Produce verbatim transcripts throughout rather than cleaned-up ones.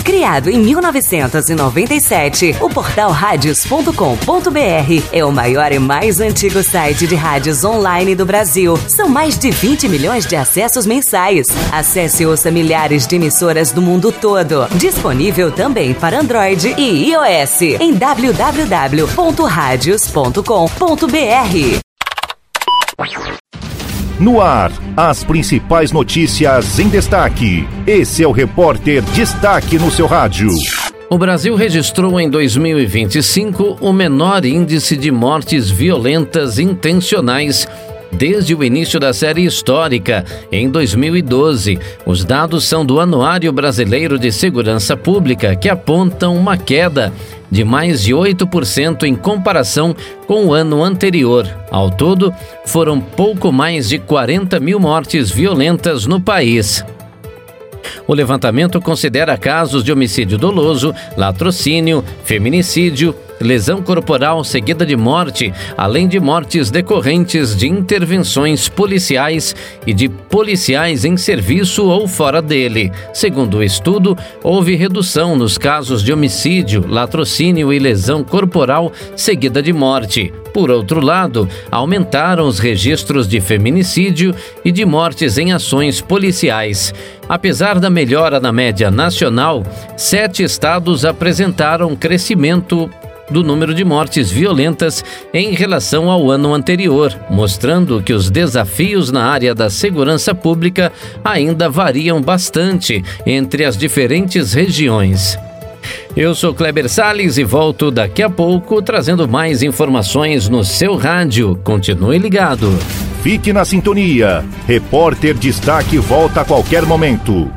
Criado em mil novecentos e noventa e sete, o portal radios ponto com ponto br é o maior e mais antigo site de rádios online do Brasil. São mais de vinte milhões de acessos mensais. Acesse e ouça milhares de emissoras do mundo todo. Disponível também para Android e iOS em w w w ponto radios ponto com ponto br. No ar, as principais notícias em destaque. Esse é o Repórter Destaque no seu rádio. O Brasil registrou em dois mil e vinte e cinco o menor índice de mortes violentas intencionais desde o início da série histórica, em dois mil e doze. Os dados são do Anuário Brasileiro de Segurança Pública, que apontam uma queda de mais de oito por cento em comparação com o ano anterior. Ao todo, foram pouco mais de quarenta mil mortes violentas no país. O levantamento considera casos de homicídio doloso, latrocínio, feminicídio, lesão corporal seguida de morte, além de mortes decorrentes de intervenções policiais e de policiais em serviço ou fora dele. Segundo o estudo, houve redução nos casos de homicídio, latrocínio e lesão corporal seguida de morte. Por outro lado, aumentaram os registros de feminicídio e de mortes em ações policiais. Apesar da melhora na média nacional, sete estados apresentaram crescimento do número de mortes violentas em relação ao ano anterior, mostrando que os desafios na área da segurança pública ainda variam bastante entre as diferentes regiões. Eu sou Kleber Salles e volto daqui a pouco trazendo mais informações no seu rádio. Continue ligado. Fique na sintonia. Repórter Destaque volta a qualquer momento.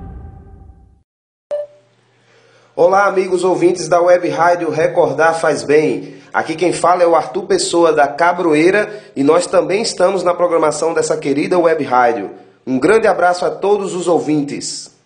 Olá, amigos ouvintes da Web Rádio Recordar Faz Bem. Aqui quem fala é o Arthur Pessoa da Cabroeira e nós também estamos na programação dessa querida Web Rádio. Um grande abraço a todos os ouvintes.